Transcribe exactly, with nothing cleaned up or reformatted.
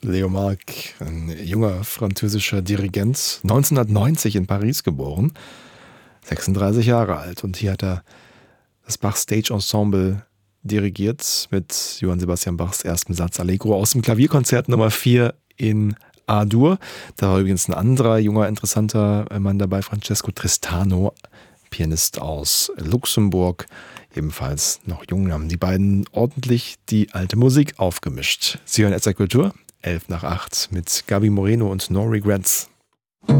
Leo Marc, ein junger französischer Dirigent, neunzehnhundertneunzig in Paris geboren, sechsunddreißig Jahre alt. Und hier hat er das Bach Stage Ensemble dirigiert mit Johann Sebastian Bachs ersten Satz Allegro aus dem Klavierkonzert Nummer vier in A-Dur. Da war übrigens ein anderer junger, interessanter Mann dabei, Francesco Tristano, Pianist aus Luxemburg, ebenfalls noch jung, haben die beiden ordentlich die alte Musik aufgemischt. Sie hören S R Kultur, elf nach acht mit Gabi Moreno und No Regrets.